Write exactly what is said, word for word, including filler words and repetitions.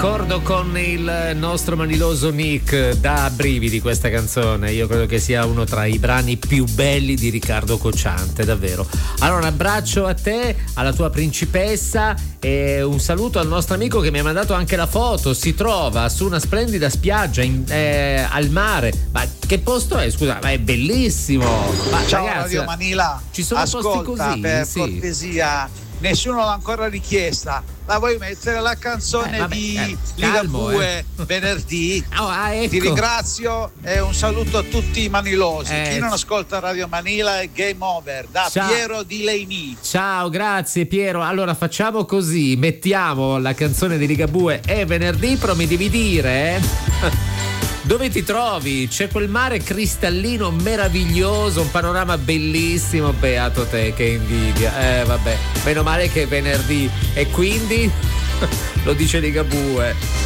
D'accordo con il nostro maniloso Nick, da brividi questa canzone. Io credo che sia uno tra i brani più belli di Riccardo Cocciante, davvero. Allora un abbraccio a te, alla tua principessa, e un saluto al nostro amico che mi ha mandato anche la foto. Si trova su una splendida spiaggia in, eh, al mare. Ma che posto è? Scusa, ma è bellissimo. Ma, ciao ragazzi, Radio Manila, ci sono ascolta, posti così? per sì. cortesia, nessuno l'ha ancora richiesta. La vuoi mettere la canzone eh, vabbè, di eh, Ligabue eh. venerdì? Oh, ah, ecco. Ti ringrazio e un saluto a tutti i manilosi. Eh, Chi non ascolta Radio Manila è game over. Da ciao. Piero di Leini. Ciao, grazie Piero. Allora facciamo così, mettiamo la canzone di Ligabue e venerdì, però mi devi dire eh? Dove ti trovi? C'è quel mare cristallino meraviglioso, un panorama bellissimo. Beato te, che invidia. Eh vabbè, meno male che è venerdì. E quindi lo dice Ligabue.